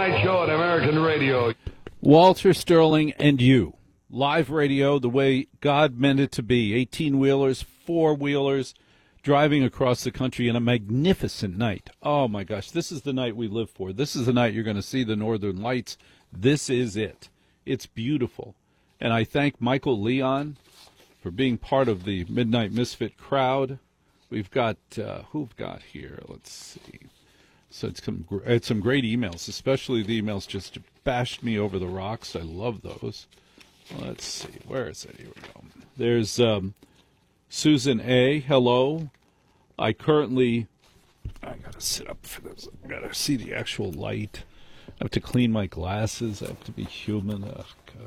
Night Show on American radio. Walter Sterling and you. Live radio the way God meant it to be. 18-wheelers, four-wheelers, driving across the country in a magnificent night. Oh, my gosh, this is the night we live for. This is the night you're going to see the Northern Lights. This is it. It's beautiful. And I thank Michael Leon for being part of the Midnight Misfit crowd. We've got, who've got here? Let's see. So it's some great emails, especially the emails just bashed me over the rocks. I love those. Let's see. Where is it? Here we go. There's Susan A. Hello. I got to sit up for this. I got to see the actual light. I have to clean my glasses. I have to be human. Oh,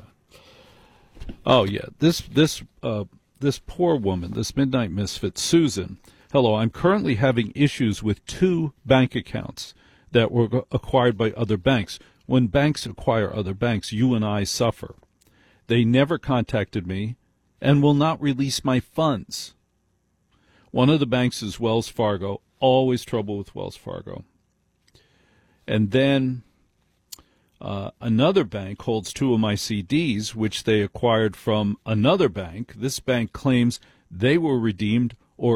God. Oh yeah. This poor woman, this Midnight Misfit, Susan. Hello, I'm currently having issues with 2 bank accounts that were acquired by other banks. When banks acquire other banks, you and I suffer. They never contacted me and will not release my funds. One of the banks is Wells Fargo. Always trouble with Wells Fargo. And then another bank holds 2 of my CDs, which they acquired from another bank. This bank claims they were redeemed or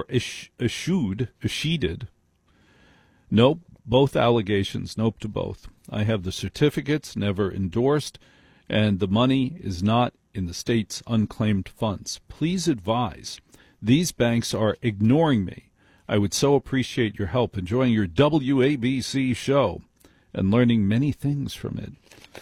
escheated. Nope, both allegations. Nope to both. I have the certificates, never endorsed, and the money is not in the state's unclaimed funds. Please advise. These banks are ignoring me. I would so appreciate your help enjoying your WABC show and learning many things from it.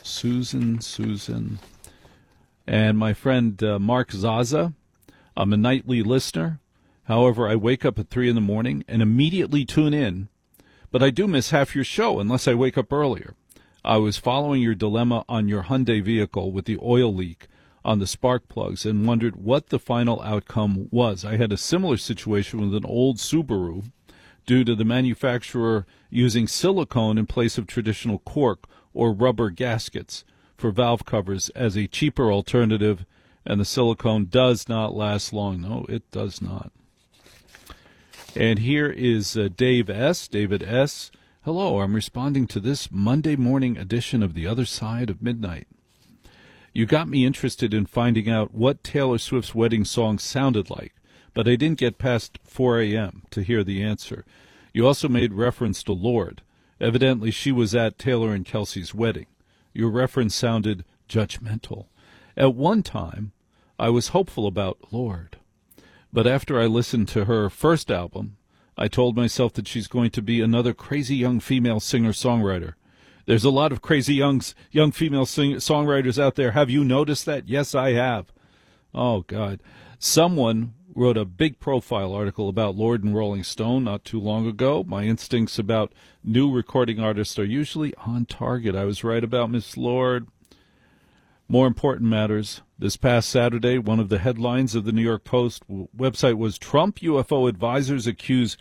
Susan. And my friend Mark Zaza, I'm a nightly listener. However, I wake up at 3 in the morning and immediately tune in, but I do miss half your show unless I wake up earlier. I was following your dilemma on your Hyundai vehicle with the oil leak on the spark plugs and wondered what the final outcome was. I had a similar situation with an old Subaru due to the manufacturer using silicone in place of traditional cork or rubber gaskets for valve covers as a cheaper alternative, and the silicone does not last long. No, it does not. And here is David S. Hello, I'm responding to this Monday morning edition of The Other Side of Midnight. You got me interested in finding out what Taylor Swift's wedding song sounded like, but I didn't get past 4 a.m. to hear the answer. You also made reference to Lorde. Evidently, she was at Taylor and Kelsey's wedding. Your reference sounded judgmental. At one time, I was hopeful about Lorde. But after I listened to her first album, I told myself that she's going to be another crazy young female singer-songwriter. There's a lot of crazy young female songwriters out there. Have you noticed that? Yes, I have. Oh, God. Someone wrote a big profile article about Lorde and Rolling Stone not too long ago. My instincts about new recording artists are usually on target. I was right about Miss Lorde. More important matters. This past Saturday, one of the headlines of the New York Post website was Trump UFO advisors accuse